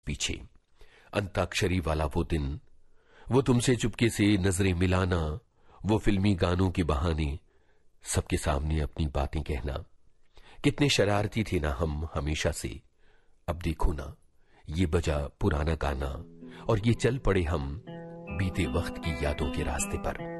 पीछे। अंताक्षरी वाला वो दिन, वो तुमसे चुपके से नजरें मिलाना, वो फिल्मी गानों के बहाने सबके सामने अपनी बातें कहना। कितने शरारती थे ना हम हमेशा से। अब देखो ना, ये बजा पुराना गाना और ये चल पड़े हम बीते वक्त की यादों के रास्ते पर।